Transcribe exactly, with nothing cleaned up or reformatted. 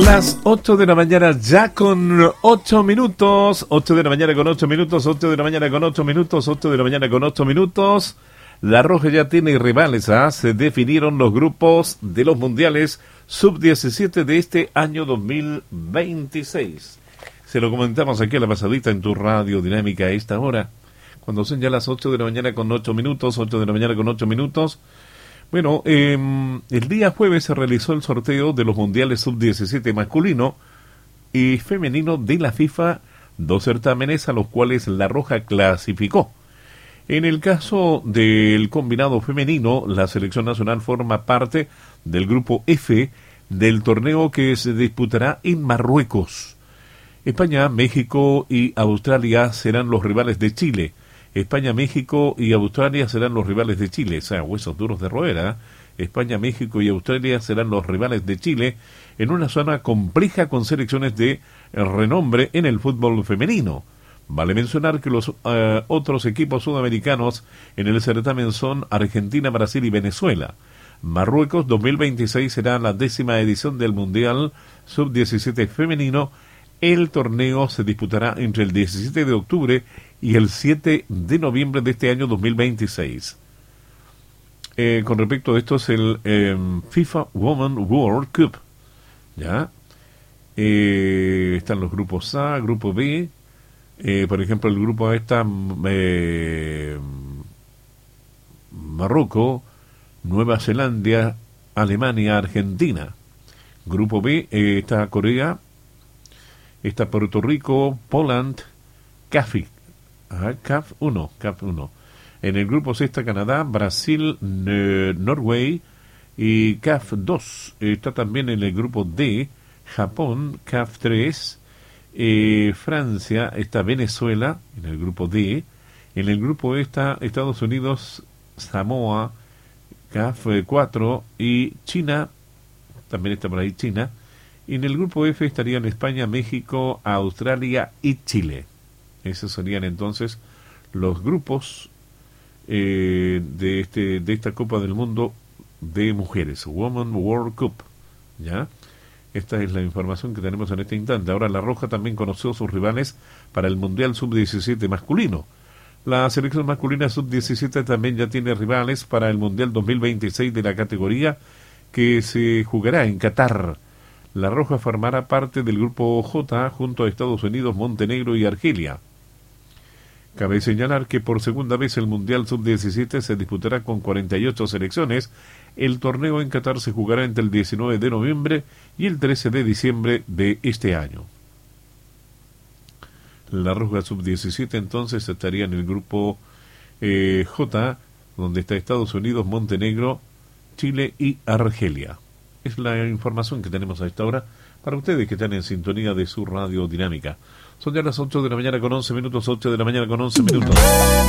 Las ocho de la mañana ya con ocho minutos, ocho de la mañana con ocho minutos, ocho de la mañana con ocho minutos, ocho de la mañana con ocho minutos. La Roja ya tiene rivales, ¿ah? Se definieron los grupos de los mundiales sub diecisiete de este año dos mil veintiséis. Se lo comentamos aquí a la pasadita en tu radio dinámica a esta hora, cuando son ya las ocho de la mañana con ocho minutos, ocho de la mañana con ocho minutos. Bueno, eh, el día jueves se realizó el sorteo de los mundiales sub diecisiete masculino y femenino de la FIFA, dos certámenes a los cuales La Roja clasificó. En el caso del combinado femenino, la selección nacional forma parte del grupo F del torneo que se disputará en Marruecos. España, México y Australia serán los rivales de Chile. España, México y Australia serán los rivales de Chile. O sea, huesos duros de roer, ¿eh? España, México y Australia serán los rivales de Chile en una zona compleja con selecciones de renombre en el fútbol femenino. Vale mencionar que los uh, otros equipos sudamericanos en el certamen son Argentina, Brasil y Venezuela. Marruecos dos mil veintiséis será la décima edición del Mundial sub diecisiete femenino. El torneo se disputará entre el diecisiete de octubre y el siete de noviembre de este año dos mil veintiséis. Eh, con respecto a esto es el eh, FIFA Women World Cup. ¿Ya? Eh, están los grupos A, grupo B. Eh, por ejemplo, el grupo A está eh, Marruecos, Nueva Zelanda, Alemania, Argentina. Grupo B eh, está Corea, está Puerto Rico, Poland, C A F, ah, C A F uno, C A F uno. En el grupo C está Canadá, Brasil, eh, Norway y C A F dos. Está también en el grupo D, Japón, C A F tres. Eh, Francia, está Venezuela en el grupo D. En el grupo E está Estados Unidos, Samoa, C A F cuatro y China, también está por ahí China. Y en el grupo F estarían España, México, Australia y Chile. Esos serían entonces los grupos eh, de este de esta Copa del Mundo de mujeres, Women World Cup, ¿ya? Esta es la información que tenemos en este instante. Ahora La Roja también conoció sus rivales para el Mundial sub diecisiete masculino. La selección masculina sub diecisiete también ya tiene rivales para el Mundial dos mil veintiséis de la categoría que se jugará en Qatar. La Roja formará parte del grupo J junto a Estados Unidos, Montenegro y Argelia. Cabe señalar que por segunda vez el Mundial sub diecisiete se disputará con cuarenta y ocho selecciones. El torneo en Qatar se jugará entre el diecinueve de noviembre y el trece de diciembre de este año. La Roja sub diecisiete entonces estaría en el grupo eh, J, donde está Estados Unidos, Montenegro, Chile y Argelia. Es la información que tenemos a esta hora para ustedes que están en sintonía de su radio dinámica. Son ya las ocho de la mañana con once minutos, ocho de la mañana con once minutos.